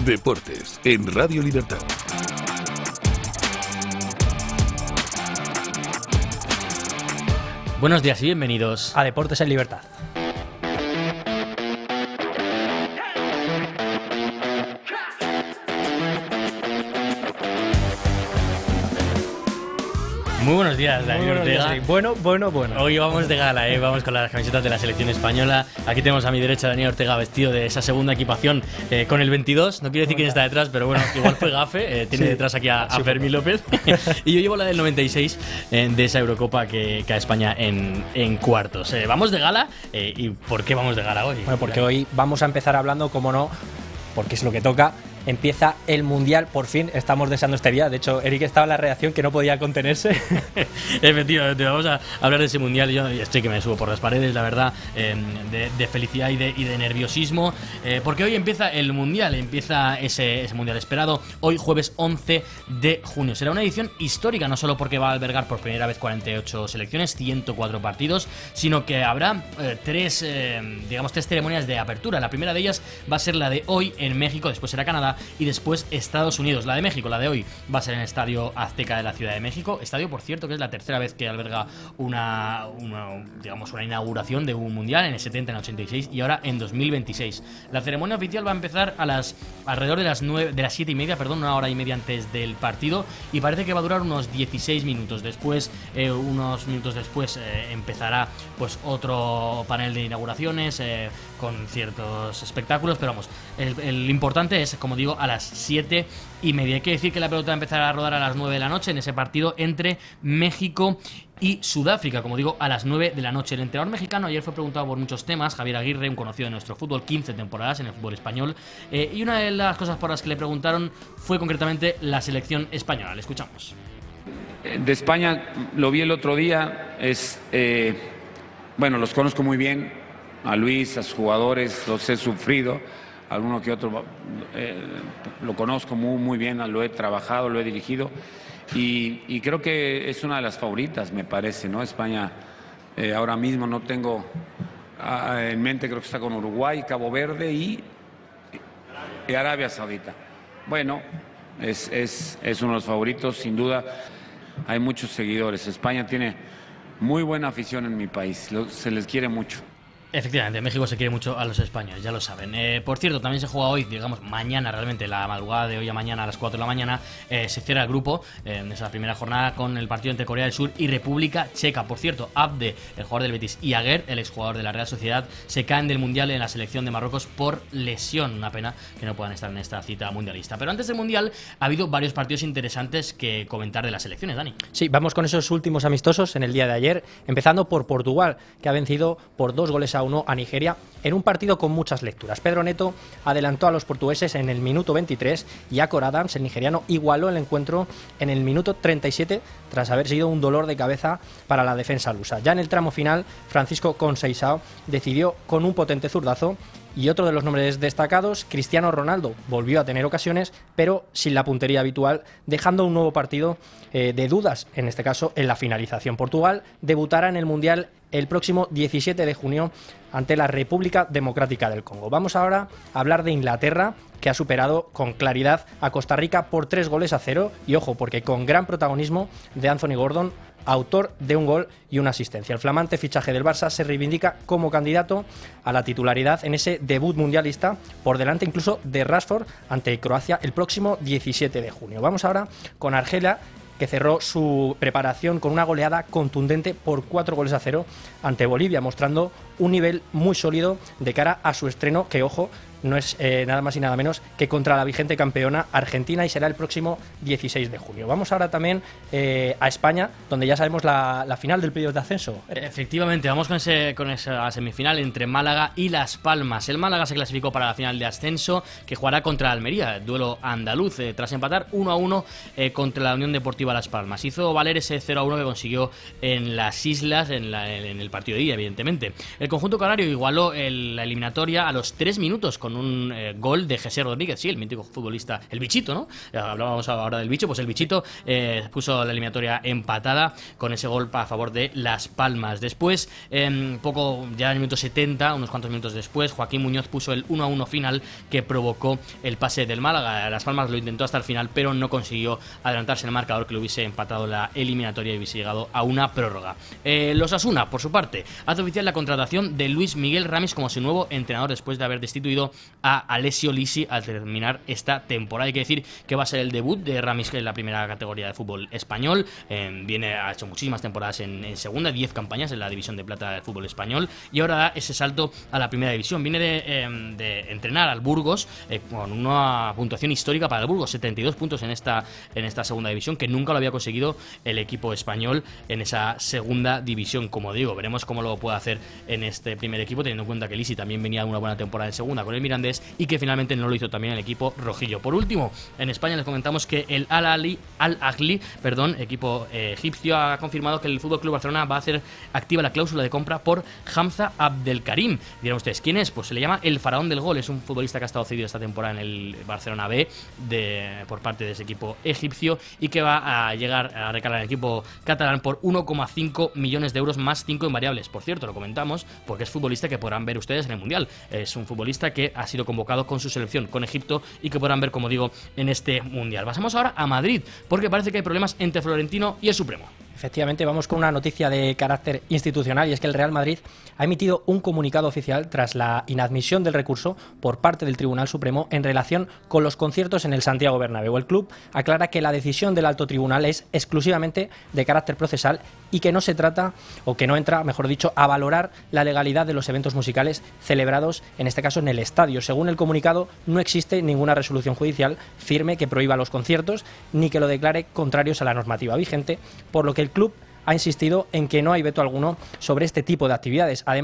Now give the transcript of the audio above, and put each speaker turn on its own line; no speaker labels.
Deportes en Radio Libertad.
Buenos días y bienvenidos
a Deportes en Libertad.
Muy buenos días, Daniel Ortega.
Bueno.
Hoy vamos de gala, vamos con las camisetas de la selección española. Aquí tenemos a mi derecha a Daniel Ortega vestido de esa segunda equipación con el 22. No quiero decir quién está detrás, pero bueno, igual fue Gafe. Tiene detrás aquí a Fermín López. Y yo llevo la del 96 de esa Eurocopa que a España en cuartos. Vamos de gala. ¿Y por qué vamos de gala hoy?
Bueno, porque hoy vamos a empezar hablando, como no, porque es lo que toca. Empieza el Mundial, por fin, estamos deseando este día. De hecho, Eric estaba en la redacción que no podía contenerse.
Efectivamente, vamos a hablar de ese Mundial. Yo estoy que me subo por las paredes, la verdad, de felicidad y de nerviosismo, porque hoy empieza el Mundial, empieza ese Mundial esperado, hoy jueves 11 de junio. Será una edición histórica, no solo porque va a albergar por primera vez 48 selecciones, 104 partidos, sino que habrá tres ceremonias de apertura. La primera de ellas va a ser la de hoy en México, después será Canadá, y después Estados Unidos. La de México, la de hoy, va a ser en el Estadio Azteca de la Ciudad de México. Estadio, por cierto, que es la tercera vez que alberga una inauguración de un mundial, en el 70, en el 86 y ahora en 2026. La ceremonia oficial va a empezar a alrededor de las 7:30, una hora y media antes del partido, y parece que va a durar unos 16 minutos. Después, unos minutos después, empezará pues otro panel de inauguraciones con ciertos espectáculos, pero vamos, el importante es, como digo, a las 7:30. Hay que decir que la pelota empezará a rodar a las 9 de la noche en ese partido entre México y Sudáfrica, como digo, a las 9 de la noche. El entrenador mexicano ayer fue preguntado por muchos temas. Javier Aguirre, un conocido de nuestro fútbol, 15 temporadas en el fútbol español, y una de las cosas por las que le preguntaron fue concretamente la selección española. Le escuchamos.
De España lo vi el otro día, los conozco muy bien, a Luis, a sus jugadores, los he sufrido, alguno que otro lo conozco muy bien, lo he trabajado, lo he dirigido, y creo que es una de las favoritas, me parece, ¿no? España ahora mismo no tengo en mente, creo que está con Uruguay, Cabo Verde y Arabia Saudita. Bueno, es uno de los favoritos, sin duda. Hay muchos seguidores. España tiene muy buena afición en mi país, se les quiere mucho.
Efectivamente, México se quiere mucho a los españoles, ya lo saben. Por cierto, también se juega hoy, mañana realmente, la madrugada de hoy a mañana a las 4 de la mañana, se cierra el grupo en esa primera jornada con el partido entre Corea del Sur y República Checa. Por cierto, Abde, el jugador del Betis, y Aguer, el exjugador de la Real Sociedad, se caen del Mundial en la selección de Marruecos por lesión. Una pena que no puedan estar en esta cita mundialista. Pero antes del Mundial ha habido varios partidos interesantes que comentar de las selecciones, Dani.
Sí, vamos con esos últimos amistosos en el día de ayer, empezando por Portugal, que ha vencido por 2-1 a Nigeria en un partido con muchas lecturas. Pedro Neto adelantó a los portugueses en el minuto 23 y Akor Adams, el nigeriano, igualó el encuentro en el minuto 37 tras haber sido un dolor de cabeza para la defensa lusa. Ya en el tramo final, Francisco Conceição decidió con un potente zurdazo. Y otro de los nombres destacados, Cristiano Ronaldo, volvió a tener ocasiones, pero sin la puntería habitual, dejando un nuevo partido de dudas, en este caso en la finalización. Portugal debutará en el Mundial el próximo 17 de junio ante la República Democrática del Congo. Vamos ahora a hablar de Inglaterra, que ha superado con claridad a Costa Rica por 3-0, y ojo, porque con gran protagonismo de Anthony Gordon, autor de un gol y una asistencia. El flamante fichaje del Barça se reivindica como candidato a la titularidad en ese debut mundialista, por delante incluso de Rashford ante Croacia el próximo 17 de junio. Vamos ahora con Argelia, que cerró su preparación con una goleada contundente por 4-0 ante Bolivia, mostrando un nivel muy sólido de cara a su estreno, que, ojo, no es nada más y nada menos que contra la vigente campeona Argentina, y será el próximo 16 de junio. Vamos ahora también a España, donde ya sabemos la final del playoff de ascenso.
Efectivamente, vamos con esa semifinal entre Málaga y Las Palmas. El Málaga se clasificó para la final de ascenso, que jugará contra Almería, duelo andaluz, tras empatar 1-1 contra la Unión Deportiva Las Palmas. Hizo valer ese 0-1 que consiguió en las Islas, en el partido de ida, evidentemente. El conjunto canario igualó la eliminatoria a los 3 minutos con con un gol de José Rodríguez, sí, el mítico futbolista, el bichito, ¿no? Hablábamos ahora del bicho, pues el bichito puso la eliminatoria empatada con ese gol a favor de Las Palmas. Después, poco ya en el minuto 70, unos cuantos minutos después, Joaquín Muñoz puso el 1-1 final que provocó el pase del Málaga. Las Palmas lo intentó hasta el final, pero no consiguió adelantarse en el marcador que le hubiese empatado la eliminatoria y hubiese llegado a una prórroga. Los Osasuna, por su parte, hace oficial la contratación de Luis Miguel Ramis como su nuevo entrenador después de haber destituido a Alessio Lisi al terminar esta temporada. Hay que decir que va a ser el debut de Ramis en la primera categoría de fútbol español. Ha hecho muchísimas temporadas en segunda, 10 campañas en la división de plata del fútbol español, y ahora da ese salto a la primera división. Viene de entrenar al Burgos con una puntuación histórica para el Burgos, 72 puntos en esta segunda división, que nunca lo había conseguido el equipo español en esa segunda división. Como digo, veremos cómo lo puede hacer en este primer equipo, teniendo en cuenta que Lisi también venía de una buena temporada en segunda con el Mirandés y que finalmente no lo hizo también el equipo rojillo. Por último, en España les comentamos que el Al-Ahly, equipo egipcio, ha confirmado que el FC Barcelona va a hacer activa la cláusula de compra por Hamza Abdelkarim. Dirán ustedes, ¿quién es? Pues se le llama el faraón del gol. Es un futbolista que ha estado cedido esta temporada en el Barcelona B por parte de ese equipo egipcio y que va a llegar a recalar en el equipo catalán por 1,5 millones de euros más 5 en variables. Por cierto, lo comentamos porque es futbolista que podrán ver ustedes en el Mundial. Es un futbolista que ha sido convocado con su selección, con Egipto, y que podrán ver, como digo, en este Mundial. Pasamos ahora a Madrid, porque parece que hay problemas entre Florentino y el Supremo.
Efectivamente, vamos con una noticia de carácter institucional, y es que el Real Madrid ha emitido un comunicado oficial tras la inadmisión del recurso por parte del Tribunal Supremo en relación con los conciertos en el Santiago Bernabéu. El club aclara que la decisión del alto tribunal es exclusivamente de carácter procesal y que no se trata, o que no entra, mejor dicho, a valorar la legalidad de los eventos musicales celebrados, en este caso en el estadio. Según el comunicado, no existe ninguna resolución judicial firme que prohíba los conciertos ni que lo declare contrarios a la normativa vigente, por lo que el club ha insistido en que no hay veto alguno sobre este tipo de actividades. Además,